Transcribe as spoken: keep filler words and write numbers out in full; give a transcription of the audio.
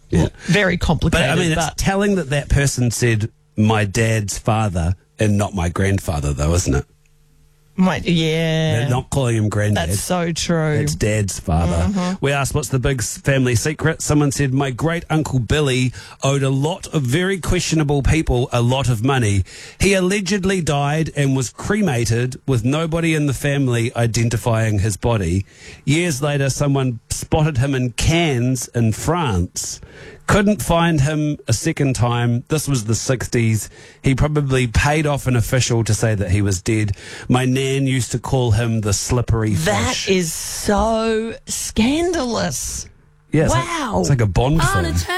Yeah. Well, very complicated. But I mean, it's but telling that that person said my dad's father and not my grandfather, though, isn't it? my, yeah. They're not calling him granddad. That's so true. It's dad's father. Mm-hmm. We asked, what's the big s- family secret? Someone said, my great uncle Billy owed a lot of very questionable people a lot of money. He allegedly died and was cremated with nobody in the family identifying his body. Years later, someone spotted him in Cannes in France. Couldn't find him a second time. This was the sixties. He probably paid off an official to say that he was dead. My nan used to call him the slippery fish. That is so scandalous. Yeah, it's wow. Like, it's like a Bond film.